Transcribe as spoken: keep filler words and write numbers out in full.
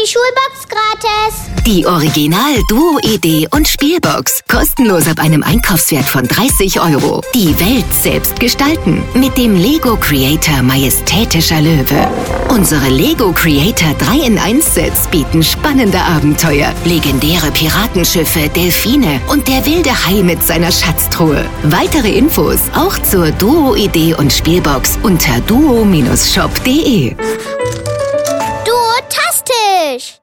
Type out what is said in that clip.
Die Schulbox gratis. Die Original Duo-Idee und Spielbox. Kostenlos ab einem Einkaufswert von dreißig Euro. Die Welt selbst gestalten. Mit dem Lego Creator Majestätischer Löwe. Unsere Lego Creator drei in eins Sets bieten spannende Abenteuer. Legendäre Piratenschiffe, Delfine und der wilde Hai mit seiner Schatztruhe. Weitere Infos auch zur Duo-Idee und Spielbox unter duo Bindestrich shop punkt de. Duotastisch!